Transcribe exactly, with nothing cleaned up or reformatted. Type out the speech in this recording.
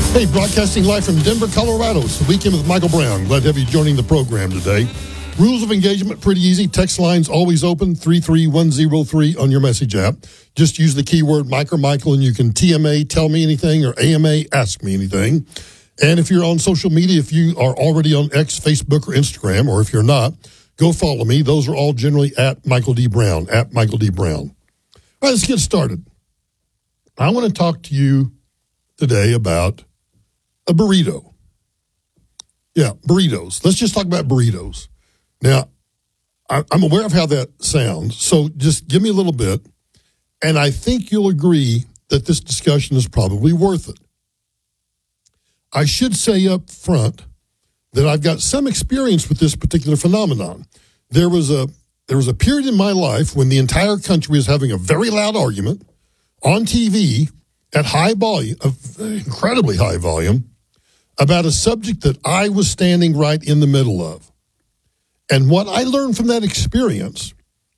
Hey, broadcasting live from Denver, Colorado. It's the Weekend with Michael Brown. Glad to have you joining the program today. Rules of engagement, pretty easy. Text lines always open, three three one zero three on your message app. Just use the keyword Mike or Michael, and you can T M A, tell me anything, or A M A, ask me anything. And if you're on social media, if you are already on X, Facebook, or Instagram, or if you're not, go follow me. Those are all generally at Michael D. Brown, at Michael D. Brown. All right, let's get started. I want to talk to you today about a burrito. Yeah, burritos. Let's just talk about burritos. Now, I'm aware of how that sounds, so just give me a little bit, and I think you'll agree that this discussion is probably worth it. I should say up front that I've got some experience with this particular phenomenon. There was a there was a period in my life when the entire country was having a very loud argument on T V at high volume, incredibly high volume, about a subject that I was standing right in the middle of. And what I learned from that experience